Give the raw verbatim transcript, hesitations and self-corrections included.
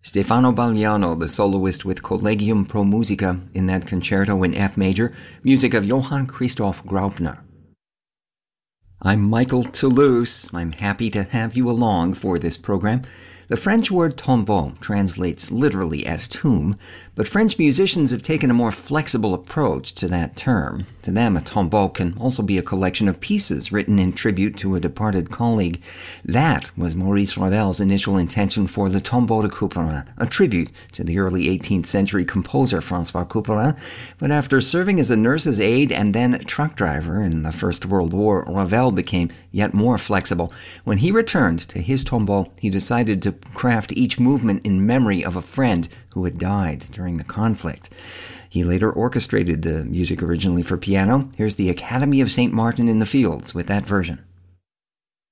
Stefano Bagliano, the soloist with Collegium Pro Musica in that concerto in F major, music of Johann Christoph Graupner. I'm Michael Toulouse. I'm happy to have you along for this program. The French word tombeau translates literally as tomb, but French musicians have taken a more flexible approach to that term. To them, a tombeau can also be a collection of pieces written in tribute to a departed colleague. That was Maurice Ravel's initial intention for Le Tombeau de Couperin, a tribute to the early eighteenth century composer François Couperin. But after serving as a nurse's aide and then truck driver in the First World War, Ravel became yet more flexible. When he returned to his tombeau, he decided to craft each movement in memory of a friend who had died during the conflict. He later orchestrated the music originally for piano. Here's the Academy of Saint Martin in the Fields with that version.